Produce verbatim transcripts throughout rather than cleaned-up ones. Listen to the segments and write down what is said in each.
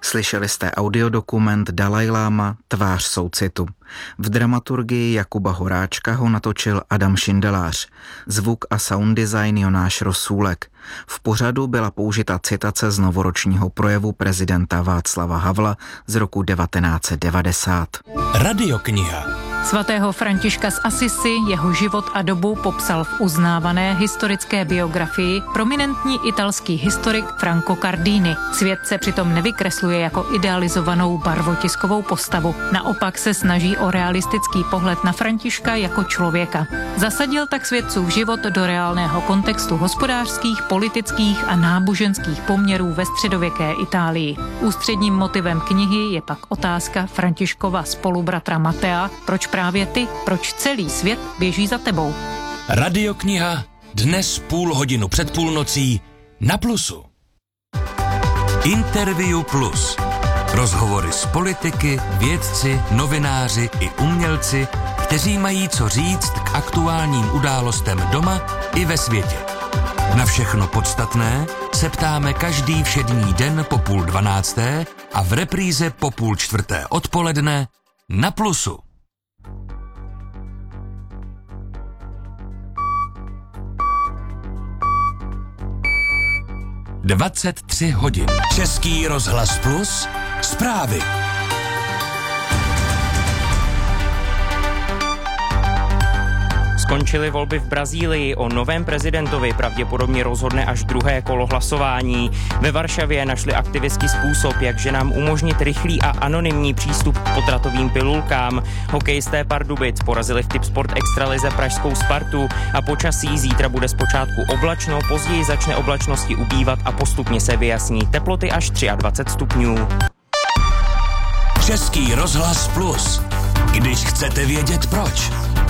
Slyšeli jste audiodokument Dalajláma Tvář soucitu. V dramaturgii Jakuba Horáčka ho natočil Adam Šindelář. Zvuk a sound design Jonáš Rosůlek. V pořadu byla použita citace z novoročního projevu prezidenta Václava Havla z roku devatenáct set devadesát. Radiokniha. Svatého Františka z Assisi, jeho život a dobu popsal v uznávané historické biografii prominentní italský historik Franco Cardini. Svět se přitom nevykresluje jako idealizovanou barvotiskovou postavu. Naopak se snaží o realistický pohled na Františka jako člověka. Zasadil tak svědcův život do reálného kontextu hospodářských, politických a náboženských poměrů ve středověké Itálii. Ústředním motivem knihy je pak otázka Františkova spolubratra Matea, proč právě ty, proč celý svět běží za tebou. Radiokniha dnes půl hodinu před půlnocí na Plusu. Interview Plus. Rozhovory s politiky, vědci, novináři i umělci, kteří mají co říct k aktuálním událostem doma i ve světě. Na všechno podstatné se ptáme každý všední den po půl dvanácté a v repríze po půl čtvrté odpoledne na Plusu. dvacet tři hodin. Český rozhlas Plus. Zprávy. Skončily volby v Brazílii, o novém prezidentovi pravděpodobně rozhodne až druhé kolo hlasování. Ve Varšavě našli aktivisti způsob, jak ženám umožnit rychlý a anonymní přístup k potratovým pilulkám. Hokejisté Pardubic porazili v Tipsport extralize pražskou Spartu a počasí zítra bude zpočátku oblačno, později začne oblačnosti ubývat a postupně se vyjasní. Teploty až dvacet tři stupňů. Český rozhlas Plus. Když chcete vědět proč.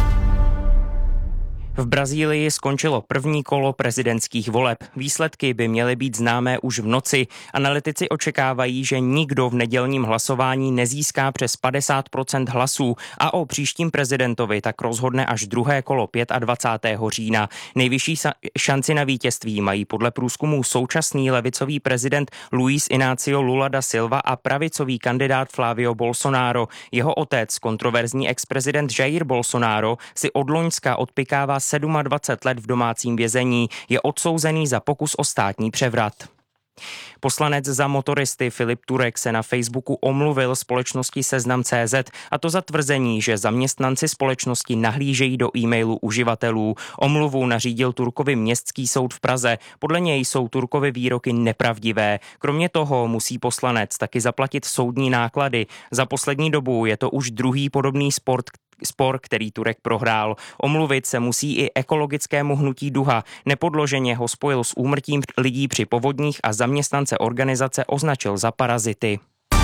V Brazílii skončilo první kolo prezidentských voleb. Výsledky by měly být známé už v noci. Analytici očekávají, že nikdo v nedělním hlasování nezíská přes padesát procent hlasů a o příštím prezidentovi tak rozhodne až druhé kolo dvacátého pátého října. Nejvyšší šanci na vítězství mají podle průzkumů současný levicový prezident Luiz Inácio Lula da Silva a pravicový kandidát Flávio Bolsonaro. Jeho otec, kontroverzní ex-prezident Jair Bolsonaro, si od loňska odpykává dvacet sedm let v domácím vězení, je odsouzený za pokus o státní převrat. Poslanec za motoristy Filip Turek se na Facebooku omluvil společnosti Seznam tečka cé zet, a to za tvrzení, že zaměstnanci společnosti nahlížejí do e-mailů uživatelů. Omluvu nařídil Turkovi Městský soud v Praze. Podle něj jsou Turkovy výroky nepravdivé. Kromě toho musí poslanec taky zaplatit soudní náklady. Za poslední dobu je to už druhý podobný sport, spor, který Turek prohrál. Omluvit se musí i ekologickému hnutí Duha. Nepodloženě ho spojil s úmrtím lidí při povodních a zaměstnance organizace označil za parazity.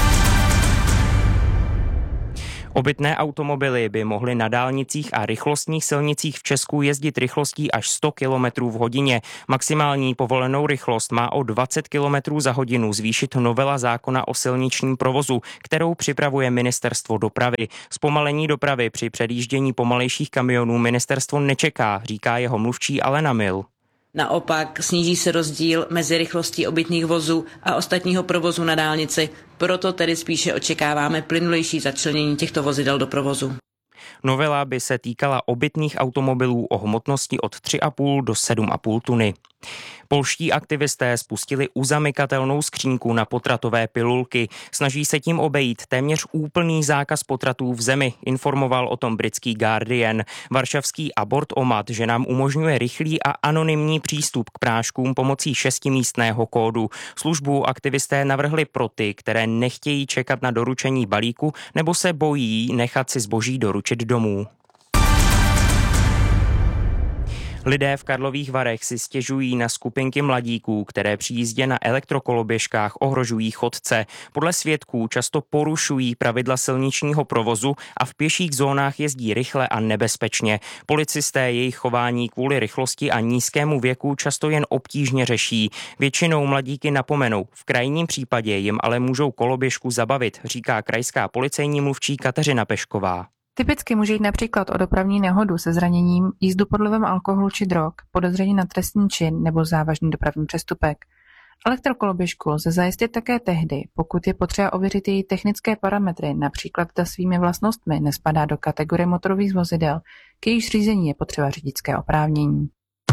Obytné automobily by mohly na dálnicích a rychlostních silnicích v Česku jezdit rychlostí až sto kilometrů v hodině. Maximální povolenou rychlost má o dvacet kilometrů za hodinu zvýšit novela zákona o silničním provozu, kterou připravuje Ministerstvo dopravy. Zpomalení dopravy při předjíždění pomalejších kamionů ministerstvo nečeká, říká jeho mluvčí Alena Mil. Naopak sníží se rozdíl mezi rychlostí obytných vozů a ostatního provozu na dálnici, proto tedy spíše očekáváme plynulejší začlenění těchto vozidel do provozu. Novela by se týkala obytných automobilů o hmotnosti od tři a půl do sedm a půl tuny. Polští aktivisté spustili uzamykatelnou skřínku na potratové pilulky. Snaží se tím obejít téměř úplný zákaz potratů v zemi, informoval o tom britský Guardian. Varšavský Abortomat ženám umožňuje rychlý a anonymní přístup k práškům pomocí šestimístného kódu. Službu aktivisté navrhli pro ty, které nechtějí čekat na doručení balíku nebo se bojí nechat si zboží doručit domů. Lidé v Karlových Varech si stěžují na skupinky mladíků, které při jízdě na elektrokoloběžkách ohrožují chodce. Podle svědků často porušují pravidla silničního provozu a v pěších zónách jezdí rychle a nebezpečně. Policisté jejich chování kvůli rychlosti a nízkému věku často jen obtížně řeší. Většinou mladíky napomenou, v krajním případě jim ale můžou koloběžku zabavit, říká krajská policejní mluvčí Kateřina Pešková. Typicky může jít například o dopravní nehodu se zraněním, jízdu pod vlivem alkoholu či drog, podezření na trestný čin nebo závažný dopravní přestupek. Elektrokoloběžku lze zajistit také tehdy, pokud je potřeba ověřit její technické parametry, například zda svými vlastnostmi nespadá do kategorie motorových vozidel, k jejíž řízení je potřeba řidičské oprávnění.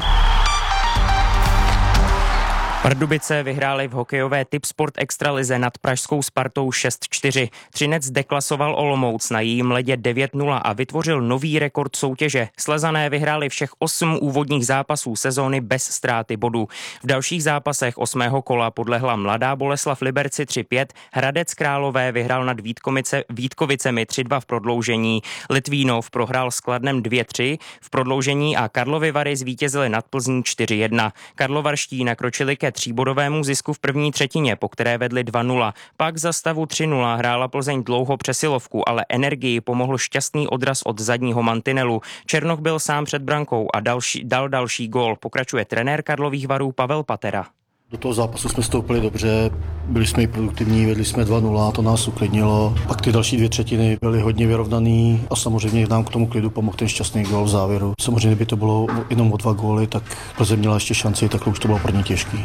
Pardubice vyhráli v hokejové Tipsport extralize nad pražskou Spartou šest čtyři. Třinec deklasoval Olomouc na jejím ledě devět nula a vytvořil nový rekord soutěže. Slezané vyhráli všech osm úvodních zápasů sezóny bez ztráty bodů. V dalších zápasech osmého kola podlehla Mladá Boleslav Liberci tři pět, Hradec Králové vyhrál nad Vítkovice, Vítkovicemi tři dva v prodloužení, Litvínov prohrál s Kladnem dvě tři v prodloužení a Karlovy Vary zvítězili nad Plzní čtyři jedna. Karlovarští nakročili ke tříbodovému zisku v první třetině, po které vedli dva nula. Pak za stavu tři nula hrála Plzeň dlouho přesilovku, ale Energii pomohl šťastný odraz od zadního mantinelu. Černoch byl sám před brankou a další, dal další gól. Pokračuje trenér Karlových Varů Pavel Patera. Do toho zápasu jsme vstoupili dobře, byli jsme i produktivní, vedli jsme dva nula, to nás uklidnilo. Pak ty další dvě třetiny byly hodně vyrovnaný a samozřejmě nám k tomu klidu pomohl ten šťastný gól v závěru. Samozřejmě, kdyby to bylo jenom o dva góly, tak Plzeň měla ještě šanci, tak už to bylo pro ně těžký.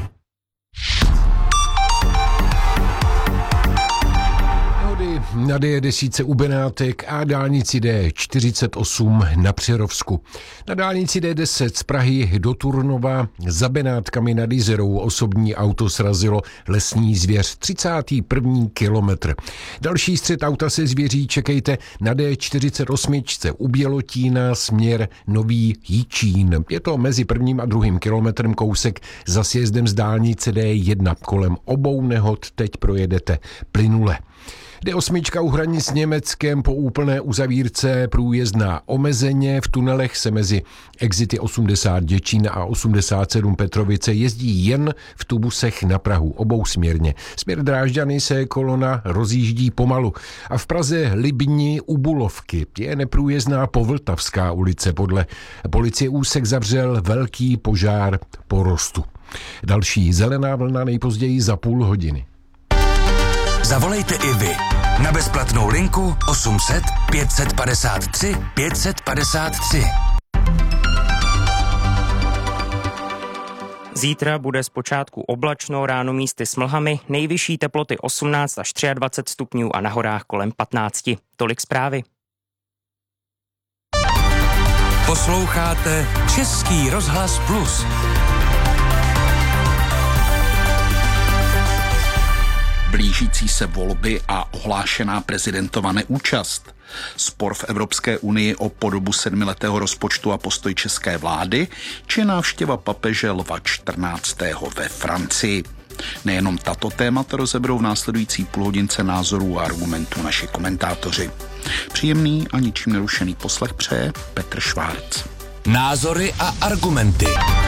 Na D deset u Benátek a dálnici D čtyřicet osm na Přerovsku. Na dálnici D deset z Prahy do Turnova za Benátkami nad Jizerou osobní auto srazilo lesní zvěř. třicátý první kilometr. Další střet auta se zvěří čekejte na D čtyřicet osm u Bělotína směr Nový Jičín. Je to mezi prvním a druhým kilometrem kousek za sjezdem z dálnice D jedna. Kolem obou nehod teď projedete plynule. D osm u hranic s Německem po úplné uzavírce průjezdná omezeně. V tunelech se mezi exity osmdesát Děčín a osmdesát sedm Petrovice jezdí jen v tubusech na Prahu obousměrně. Směr Drážďany se kolona rozjíždí pomalu. A v Praze Libni u Bulovky je neprůjezdná Povltavská ulice. Podle policie úsek zavřel velký požár porostu. Další zelená vlna nejpozději za půl hodiny. Zavolejte i vy na bezplatnou linku osm set pět set padesát tři pět set padesát tři. Zítra bude zpočátku oblačno, ráno místy s mlhami, nejvyšší teploty osmnáct až dvacet tři stupňů a na horách kolem patnáct. Tolik zprávy. Posloucháte Český rozhlas Plus. Blížící se volby a ohlášená prezidentova neúčast, spor v Evropské unii o podobu sedmiletého rozpočtu a postoj české vlády, či návštěva papeže Lva čtrnáctého ve Francii. Nejenom tato témata rozeberou v následující půlhodince názorů a argumentů naši komentátoři. Příjemný a ničím nerušený poslech přeje Petr Švárc. Názory a argumenty.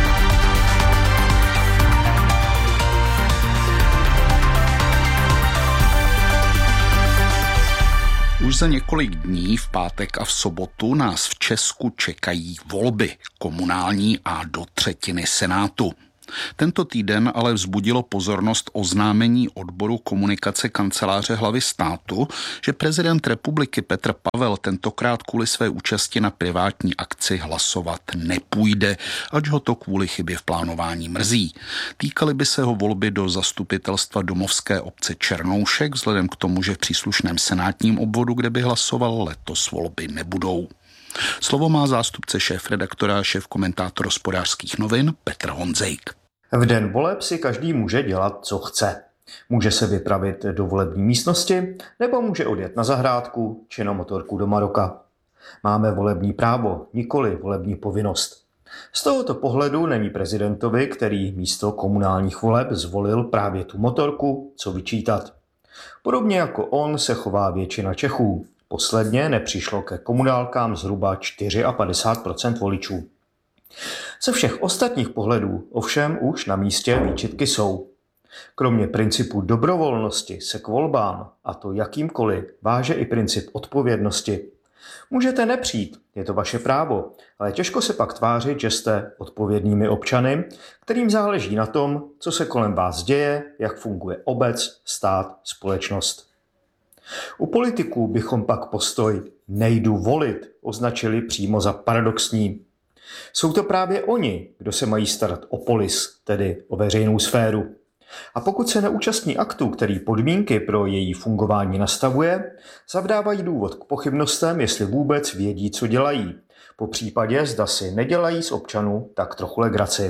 Už za několik dní v pátek a v sobotu nás v Česku čekají volby komunální a do třetiny senátu. Tento týden ale vzbudilo pozornost oznámení odboru komunikace kanceláře hlavy státu, že prezident republiky Petr Pavel tentokrát kvůli své účasti na privátní akci hlasovat nepůjde, ač ho to kvůli chybě v plánování mrzí. Týkaly by se ho volby do zastupitelstva domovské obce Černoušek, vzhledem k tomu, že v příslušném senátním obvodu, kde by hlasoval, letos volby nebudou. Slovo má zástupce šéfredaktora a šéfkomentátor Hospodářských novin Petr Honzejk. V den voleb si každý může dělat, co chce. Může se vypravit do volební místnosti nebo může odjet na zahrádku či na motorku do Maroka. Máme volební právo, nikoli volební povinnost. Z tohoto pohledu není prezidentovi, který místo komunálních voleb zvolil právě tu motorku, co vyčítat. Podobně jako on se chová většina Čechů. Posledně nepřišlo ke komunálkám zhruba padesát čtyři procent voličů. Ze všech ostatních pohledů ovšem už na místě výčitky jsou. Kromě principu dobrovolnosti se k volbám, a to jakýmkoliv, váže i princip odpovědnosti. Můžete nepřijít, je to vaše právo, ale těžko se pak tvářit, že jste odpovědnými občany, kterým záleží na tom, co se kolem vás děje, jak funguje obec, stát, společnost. U politiků bychom pak postoj nejdu volit označili přímo za paradoxní. Jsou to právě oni, kdo se mají starat o polis, tedy o veřejnou sféru. A pokud se neúčastní aktu, který podmínky pro její fungování nastavuje, zavdávají důvod k pochybnostem, jestli vůbec vědí, co dělají. Po případě, zda si nedělají z občanů tak trochu legraci.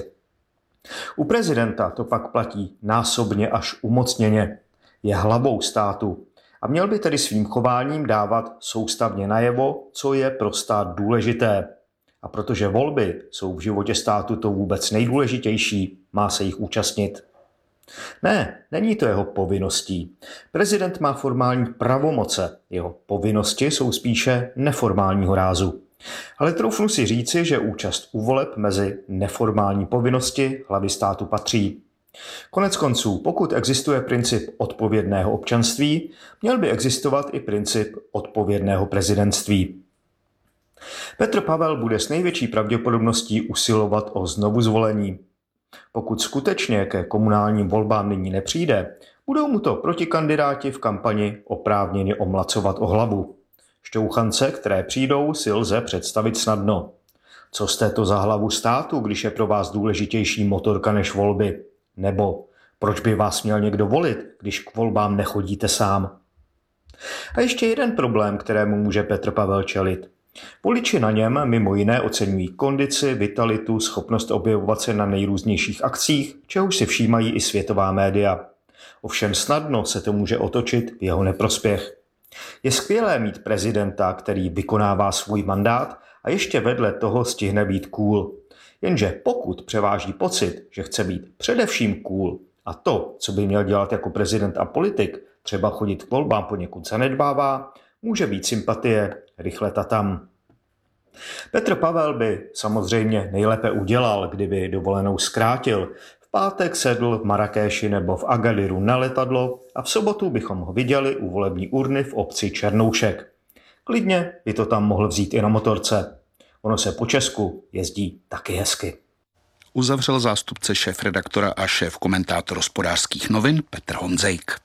U prezidenta to pak platí násobně až umocněně. Je hlavou státu a měl by tedy svým chováním dávat soustavně najevo, co je pro stát důležité. A protože volby jsou v životě státu to vůbec nejdůležitější, má se jich účastnit. Ne, není to jeho povinností. Prezident má formální pravomoce, jeho povinnosti jsou spíše neformálního rázu. Ale troufnu si říci, že účast u voleb mezi neformální povinnosti hlavy státu patří. Konec konců, pokud existuje princip odpovědného občanství, měl by existovat i princip odpovědného prezidentství. Petr Pavel bude s největší pravděpodobností usilovat o znovuzvolení. Pokud skutečně ke komunálním volbám nyní nepřijde, budou mu to protikandidáti v kampani oprávněně omlacovat o hlavu. Šťouchance, které přijdou, si lze představit snadno. Co jste to za hlavu státu, když je pro vás důležitější motorka než volby? Nebo proč by vás měl někdo volit, když k volbám nechodíte sám? A ještě jeden problém, kterému může Petr Pavel čelit. Voliči na něm mimo jiné oceňují kondici, vitalitu, schopnost objevovat se na nejrůznějších akcích, čehož si všímají i světová média. Ovšem snadno se to může otočit v jeho neprospěch. Je skvělé mít prezidenta, který vykonává svůj mandát a ještě vedle toho stihne být cool. Jenže pokud převáží pocit, že chce být především cool a to, co by měl dělat jako prezident a politik, třeba chodit k volbám poněkud zanedbává, může být sympatie rychle tatam. Petr Pavel by samozřejmě nejlépe udělal, kdyby dovolenou zkrátil. V pátek sedl v Marrakéši nebo v Agadiru na letadlo a v sobotu bychom ho viděli u volební urny v obci Černoušek. Klidně by to tam mohl vzít i na motorce. Ono se po Česku jezdí taky hezky. Uzavřel zástupce šéfredaktora a šéf komentátor Hospodářských novin Petr Honzejk.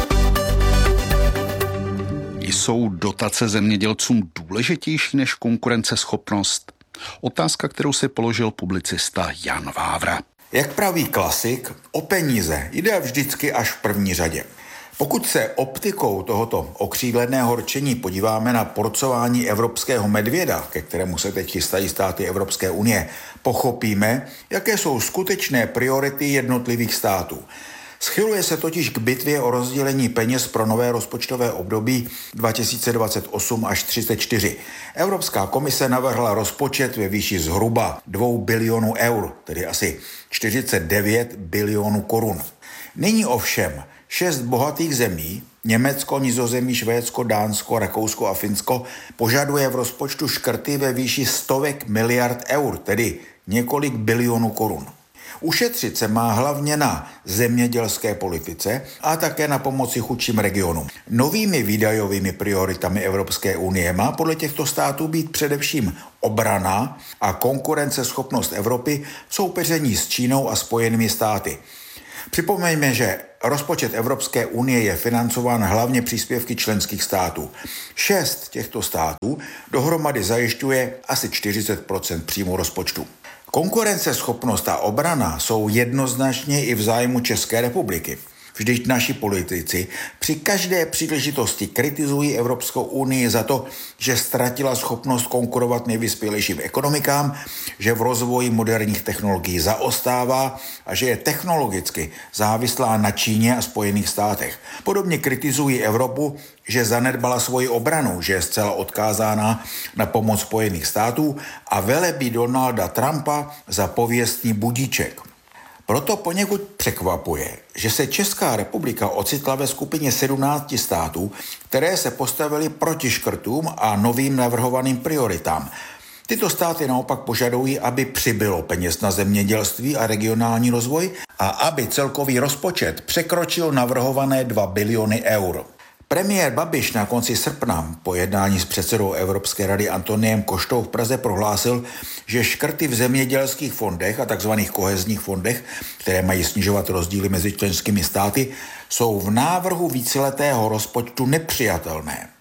Jsou dotace zemědělcům důležitější než konkurenceschopnost? Otázka, kterou si položil publicista Jan Vávra. Jak praví klasik, o peníze jde vždycky až v první řadě. Pokud se optikou tohoto okřídleného rčení podíváme na porcování evropského medvěda, ke kterému se teď chystají státy Evropské unie, pochopíme, jaké jsou skutečné priority jednotlivých států. Schyluje se totiž k bitvě o rozdělení peněz pro nové rozpočtové období dva tisíce dvacet osm až třicet čtyři. Evropská komise navrhla rozpočet ve výši zhruba dvou bilionů eur, tedy asi čtyřicet devět bilionů korun. Nyní ovšem šest bohatých zemí, Německo, Nizozemí, Švédsko, Dánsko, Rakousko a Finsko, požaduje v rozpočtu škrty ve výši stovek miliard eur, tedy několik bilionů korun. Ušetřit se má hlavně na zemědělské politice a také na pomoci chudším regionům. Novými výdajovými prioritami Evropské unie má podle těchto států být především obrana a konkurenceschopnost Evropy v soupeření s Čínou a Spojenými státy. Připomeňme, že rozpočet Evropské unie je financován hlavně příspěvky členských států. Šest těchto států dohromady zajišťuje asi čtyřicet procent příjmu rozpočtu. Konkurenceschopnost a obrana jsou jednoznačně i v zájmu České republiky. Vždyť naši politici při každé příležitosti kritizují Evropskou unii za to, že ztratila schopnost konkurovat nejvyspělejším ekonomikám, že v rozvoji moderních technologií zaostává a že je technologicky závislá na Číně a Spojených státech. Podobně kritizují Evropu, že zanedbala svoji obranu, že je zcela odkázána na pomoc Spojených států a velebí Donalda Trumpa za pověstný budíček. Proto poněkud překvapuje, že se Česká republika ocitla ve skupině sedmnácti států, které se postavily proti škrtům a novým navrhovaným prioritám. Tyto státy naopak požadují, aby přibylo peněz na zemědělství a regionální rozvoj a aby celkový rozpočet překročil navrhované dva biliony eur. Premiér Babiš na konci srpna po jednání s předsedou Evropské rady Antoniem Koštou v Praze prohlásil, že škrty v zemědělských fondech a tzv. Kohezních fondech, které mají snižovat rozdíly mezi členskými státy, jsou v návrhu víceletého rozpočtu nepřijatelné.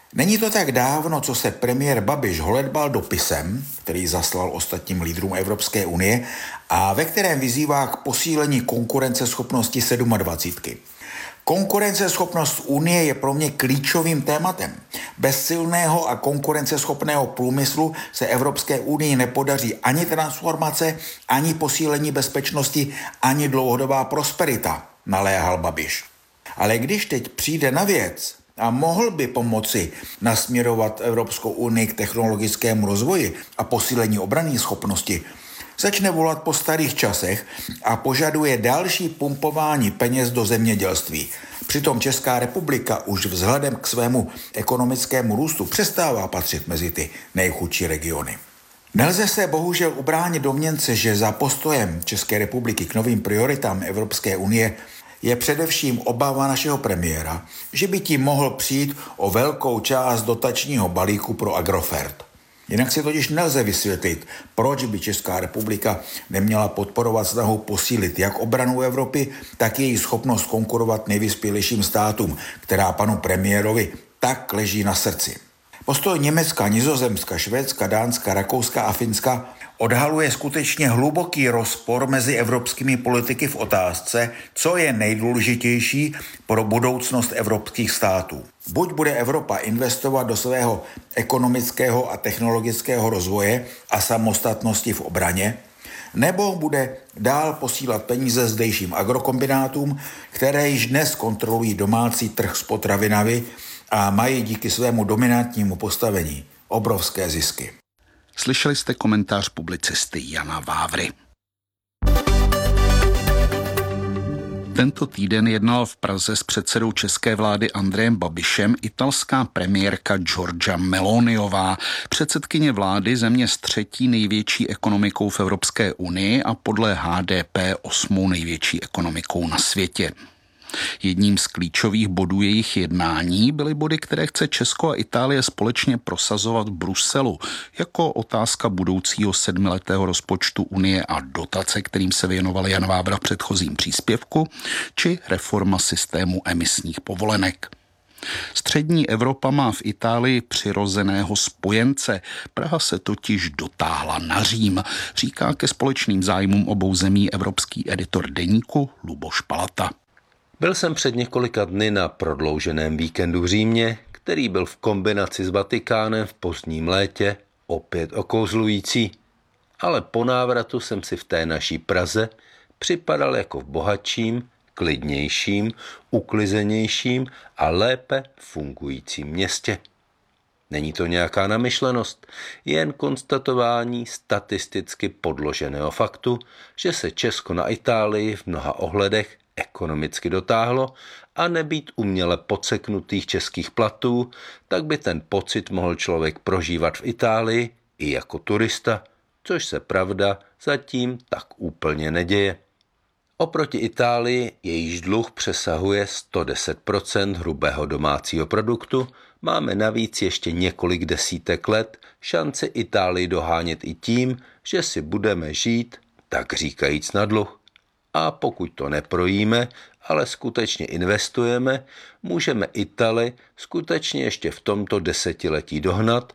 Není to tak dávno, co se premiér Babiš holedbal dopisem, který zaslal ostatním lídrům Evropské unie a ve kterém vyzývá k posílení konkurenceschopnosti sedmadvacítky. Konkurenceschopnost Unie je pro mě klíčovým tématem. Bez silného a konkurenceschopného průmyslu se Evropské unii nepodaří ani transformace, ani posílení bezpečnosti, ani dlouhodobá prosperita, naléhal Babiš. Ale když teď přijde na věc a mohl by pomoci nasměrovat Evropskou unii k technologickému rozvoji a posílení obranné schopnosti, začne volat po starých časech a požaduje další pumpování peněz do zemědělství. Přitom Česká republika už vzhledem k svému ekonomickému růstu přestává patřit mezi ty nejchudší regiony. Nelze se bohužel ubránit domněnce, že za postojem České republiky k novým prioritám Evropské unie je především obava našeho premiéra, že by tím mohl přijít o velkou část dotačního balíku pro Agrofert. Jinak si totiž nelze vysvětlit, proč by Česká republika neměla podporovat snahu posílit jak obranu Evropy, tak její schopnost konkurovat nejvyspělejším státům, která panu premiérovi tak leží na srdci. Postoj Německa, Nizozemska, Švédska, Dánska, Rakouska a Finska odhaluje skutečně hluboký rozpor mezi evropskými politiky v otázce, co je nejdůležitější pro budoucnost evropských států. Buď bude Evropa investovat do svého ekonomického a technologického rozvoje a samostatnosti v obraně, nebo bude dál posílat peníze zdejším agrokombinátům, které již dnes kontrolují domácí trh s potravinami a mají díky svému dominantnímu postavení obrovské zisky. Slyšeli jste komentář publicisty Jana Vávry. Tento týden jednal v Praze s předsedou české vlády Andrejem Babišem italská premiérka Giorgia Meloniová, předsedkyně vlády země s třetí největší ekonomikou v Evropské unii a podle H D P osmou největší ekonomikou na světě. Jedním z klíčových bodů jejich jednání byly body, které chce Česko a Itálie společně prosazovat v Bruselu, jako otázka budoucího sedmiletého rozpočtu Unie a dotace, kterým se věnoval Jan Vávra v předchozím příspěvku, či reforma systému emisních povolenek. Střední Evropa má v Itálii přirozeného spojence. Praha se totiž dotáhla na Řím, říká ke společným zájmům obou zemí evropský editor deníku Luboš Palata. Byl jsem před několika dny na prodlouženém víkendu v Římě, který byl v kombinaci s Vatikánem v pozdním létě opět okouzlující. Ale po návratu jsem si v té naší Praze připadal jako v bohatším, klidnějším, uklizenějším a lépe fungujícím městě. Není to nějaká namyšlenost, jen konstatování statisticky podloženého faktu, že se Česko na Itálii v mnoha ohledech ekonomicky dotáhlo a nebýt uměle podseknutých českých platů, tak by ten pocit mohl člověk prožívat v Itálii i jako turista, což se pravda zatím tak úplně neděje. Oproti Itálii, jejíž dluh přesahuje sto deset procent hrubého domácího produktu, máme navíc ještě několik desítek let šanci Itálii dohánět i tím, že si budeme žít, tak říkajíc, na dluh. A pokud to neprojíme, ale skutečně investujeme, můžeme Itálii skutečně ještě v tomto desetiletí dohnat